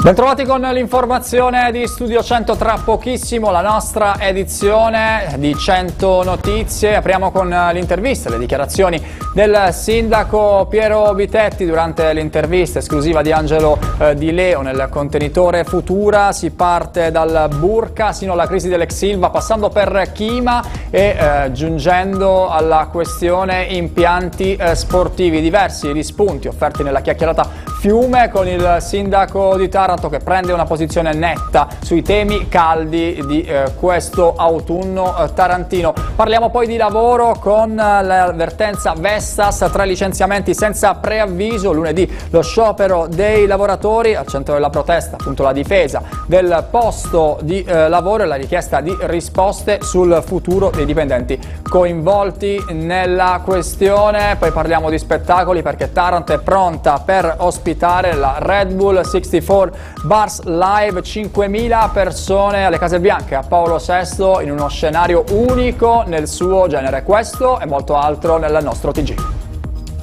Bentrovati con l'informazione di Studio 100, tra pochissimo la nostra edizione di 100 Notizie. Apriamo con l'intervista, le dichiarazioni del sindaco Piero Bitetti durante l'intervista esclusiva di Angelo Di Leo nel contenitore Futura. Si parte dal burka sino alla crisi dell'ex Ilva, passando per Chima e giungendo alla questione impianti sportivi. Diversi gli spunti offerti nella chiacchierata Fiume con il sindaco di Taranto che prende una posizione netta sui temi caldi di questo autunno tarantino. Parliamo poi di lavoro con l'avvertenza Vestas, 3 licenziamenti senza preavviso. Lunedì lo sciopero dei lavoratori, al centro della protesta appunto la difesa del posto di lavoro e la richiesta di risposte sul futuro dei dipendenti coinvolti nella questione. Poi parliamo di spettacoli perché Taranto è pronta per ospitare la Red Bull 64 Bars Live, 5.000 persone alle Case Bianche a Paolo VI in uno scenario unico nel suo genere. Questo e molto altro nel nostro TG.